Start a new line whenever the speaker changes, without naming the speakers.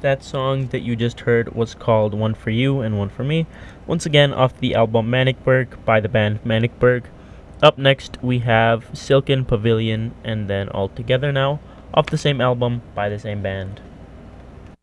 That song that you just heard was called One for You and One for Me, once again off the album Manicburg by the band Manicburg. Up next, we have Silken Pavilion and then All Together Now, off the same album by the same band.